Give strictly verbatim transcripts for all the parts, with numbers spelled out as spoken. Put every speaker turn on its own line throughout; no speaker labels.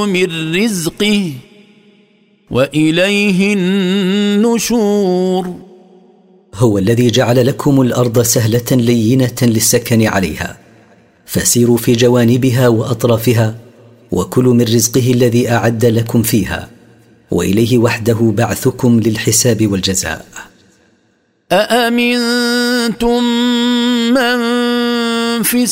من رزقه وإليه النشور.
هو الذي جعل لكم الأرض سهلة لينة للسكن عليها، فسيروا في جوانبها وأطرافها وكلوا من رزقه الذي أعد لكم فيها، وإليه وحده بعثكم للحساب والجزاء.
أأمنتم من في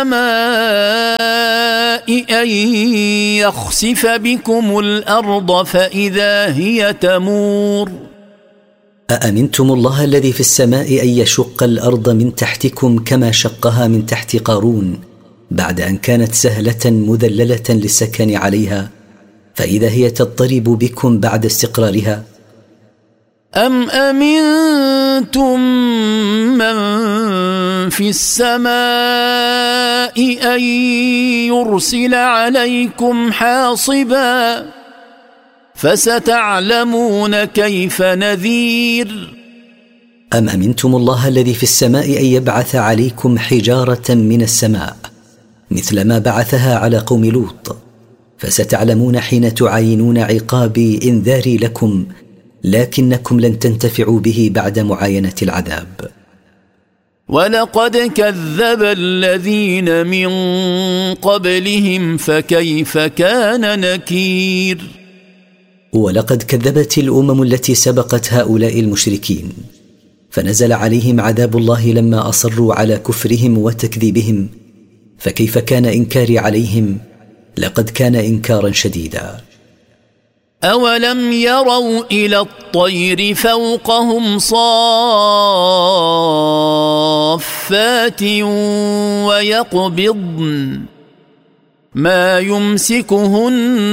السماء أن يخسف بكم الأرض فإذا هي تمور.
أأمنتم الله الذي في السماء أن يشق الأرض من تحتكم كما شقها من تحت قارون بعد أن كانت سهلة مذللة للسكن عليها، فإذا هي تضطرب بكم بعد استقرارها؟
أم أمنتم من في السماء أن يرسل عليكم حاصبا فستعلمون كيف نذير.
أم أمنتم الله الذي في السماء أن يبعث عليكم حجارة من السماء مثل ما بعثها على قوم لوط، فستعلمون حين تعاينون عقابي إنذاري لكم، لكنكم لن تنتفعوا به بعد معاينة العذاب.
ولقد كذب الذين من قبلهم فكيف كان نكير.
ولقد كذبت الأمم التي سبقت هؤلاء المشركين، فنزل عليهم عذاب الله لما أصروا على كفرهم وتكذيبهم، فكيف كان إنكاري عليهم؟ لقد كان إنكارا شديدا.
أولم يروا إلى الطير فوقهم صافات ويقبضن ما يمسكهن